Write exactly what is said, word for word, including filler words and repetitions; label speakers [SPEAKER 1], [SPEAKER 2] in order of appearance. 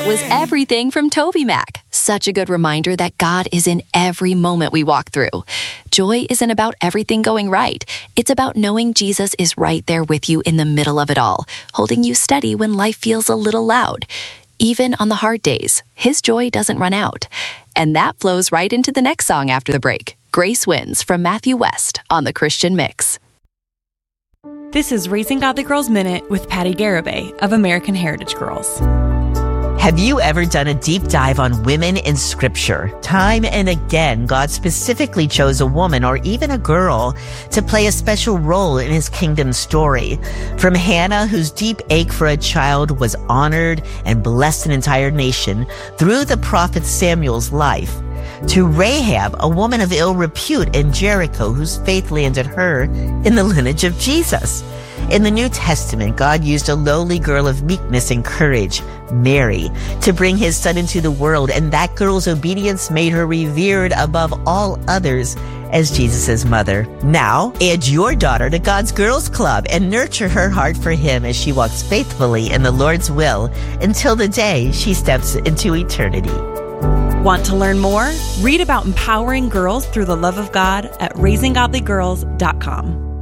[SPEAKER 1] That was Everything from TobyMac. Such a good reminder that God is in every moment we walk through. Joy isn't about everything going right. It's about knowing Jesus is right there with you in the middle of it all, holding you steady when life feels a little loud. Even on the hard days, His joy doesn't run out. And that flows right into the next song after the break. Grace Wins from Matthew West on the Christian Mix.
[SPEAKER 2] This is Raising Godly Girls Minute with Patty Garibay of American Heritage Girls.
[SPEAKER 3] Have you ever done a deep dive on women in Scripture? Time and again, God specifically chose a woman or even a girl to play a special role in His kingdom story. From Hannah, whose deep ache for a child was honored and blessed an entire nation, through the prophet Samuel's life, to Rahab, a woman of ill repute in Jericho, whose faith landed her in the lineage of Jesus. In the New Testament, God used a lowly girl of meekness and courage, Mary, to bring His Son into the world, and that girl's obedience made her revered above all others as Jesus' mother. Now, add your daughter to God's Girls Club and nurture her heart for Him as she walks faithfully in the Lord's will until the day she steps into eternity.
[SPEAKER 2] Want to learn more? Read about empowering girls through the love of God at raising godly girls dot com.